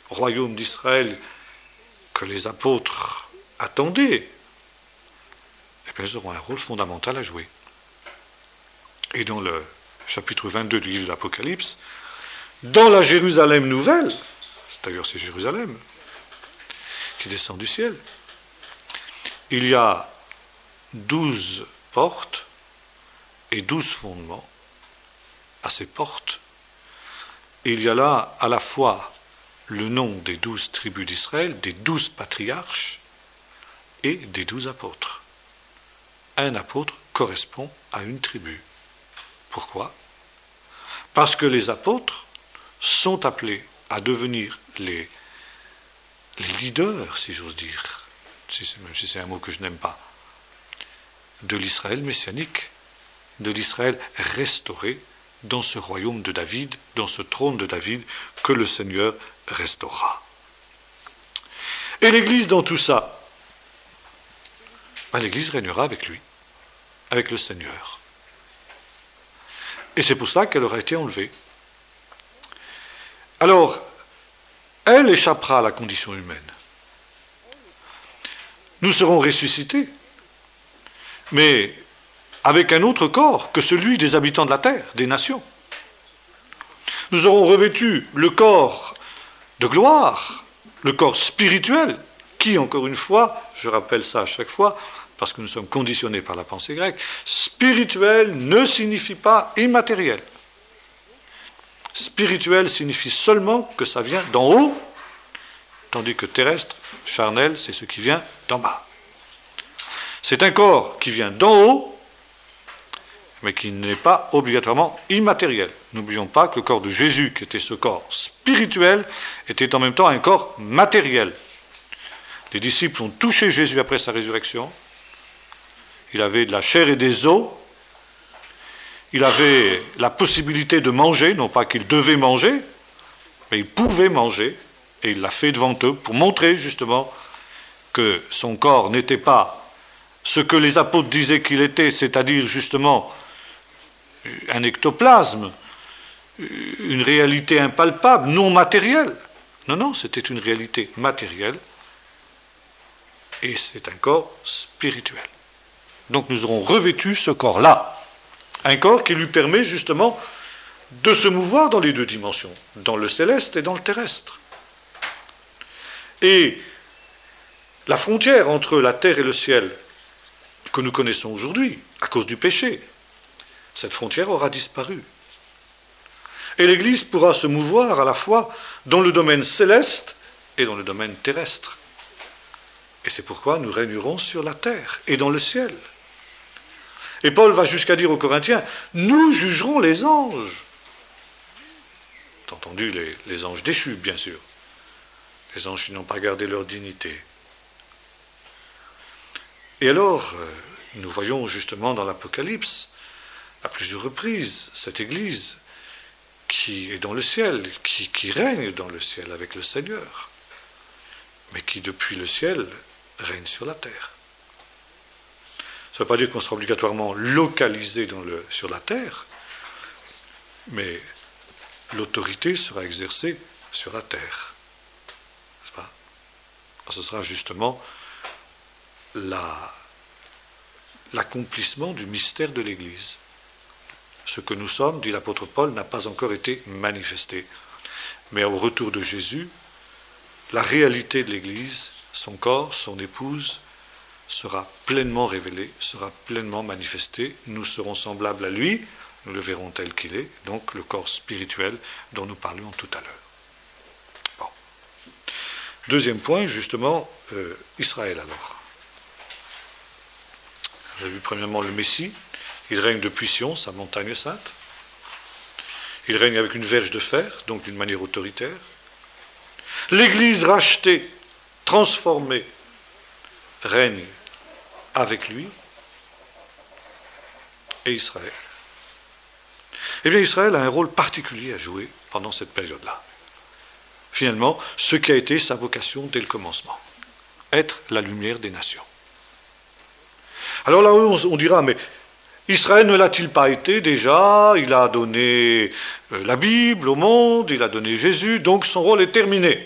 royaume d'Israël que les apôtres attendaient, eh bien, ils auront un rôle fondamental à jouer. Et dans le chapitre 22 du livre de l'Apocalypse, dans la Jérusalem nouvelle, d'ailleurs c'est Jérusalem qui descend du ciel, il y a 12 portes et 12 fondements à ces portes. Et il y a là à la fois le nom des 12 tribus d'Israël, des 12 patriarches et des 12 apôtres. Un apôtre correspond à une tribu. Pourquoi ? Parce que les apôtres sont appelés à devenir les leaders, si j'ose dire, même si c'est un mot que je n'aime pas, de l'Israël messianique, de l'Israël restauré dans ce royaume de David, dans ce trône de David que le Seigneur restaurera. Et l'Église dans tout ça, l'Église régnera avec lui, avec le Seigneur. Et c'est pour ça qu'elle aura été enlevée. Alors, elle échappera à la condition humaine. Nous serons ressuscités, mais avec un autre corps que celui des habitants de la terre, des nations. Nous aurons revêtu le corps de gloire, le corps spirituel, qui, encore une fois, je rappelle ça à chaque fois, parce que nous sommes conditionnés par la pensée grecque, spirituel ne signifie pas immatériel. Spirituel signifie seulement que ça vient d'en haut, tandis que terrestre, charnel, c'est ce qui vient d'en bas. C'est un corps qui vient d'en haut, mais qui n'est pas obligatoirement immatériel. N'oublions pas que le corps de Jésus, qui était ce corps spirituel, était en même temps un corps matériel. Les disciples ont touché Jésus après sa résurrection. Il avait de la chair et des os. Il avait la possibilité de manger, non pas qu'il devait manger, mais il pouvait manger, et il l'a fait devant eux pour montrer justement que son corps n'était pas ce que les apôtres disaient qu'il était, c'est-à-dire justement un ectoplasme, une réalité impalpable, non matérielle. Non, c'était une réalité matérielle, et c'est un corps spirituel. Donc nous aurons revêtu ce corps-là, un corps qui lui permet justement de se mouvoir dans les deux dimensions, dans le céleste et dans le terrestre. Et la frontière entre la terre et le ciel, que nous connaissons aujourd'hui, à cause du péché, cette frontière aura disparu. Et l'Église pourra se mouvoir à la fois dans le domaine céleste et dans le domaine terrestre. Et c'est pourquoi nous régnerons sur la terre et dans le ciel. Et Paul va jusqu'à dire aux Corinthiens, nous jugerons les anges. T'as entendu les anges déchus, bien sûr. Les anges qui n'ont pas gardé leur dignité. Et alors, nous voyons justement dans l'Apocalypse, à plusieurs reprises, cette Église qui est dans le ciel, qui règne dans le ciel avec le Seigneur, mais qui depuis le ciel règne sur la terre. Ça ne veut pas dire qu'on sera obligatoirement localisé sur la terre, mais l'autorité sera exercée sur la terre. N'est-ce pas ? Ce sera justement l'accomplissement du mystère de l'Église. Ce que nous sommes, dit l'apôtre Paul, n'a pas encore été manifesté. Mais au retour de Jésus, la réalité de l'Église, son corps, son épouse, sera pleinement révélée, sera pleinement manifestée. Nous serons semblables à lui, nous le verrons tel qu'il est, donc le corps spirituel dont nous parlions tout à l'heure. Bon. Deuxième point, justement, Israël alors. J'ai vu premièrement le Messie, il règne depuis Sion, sa montagne sainte. Il règne avec une verge de fer, donc d'une manière autoritaire. L'Église rachetée, transformée, règne avec lui. Et Israël. Eh bien, Israël a un rôle particulier à jouer pendant cette période-là. Finalement, ce qui a été sa vocation dès le commencement. Être la lumière des nations. Alors là, on dira, mais Israël ne l'a-t-il pas été déjà ? Il a donné la Bible au monde, il a donné Jésus, donc son rôle est terminé.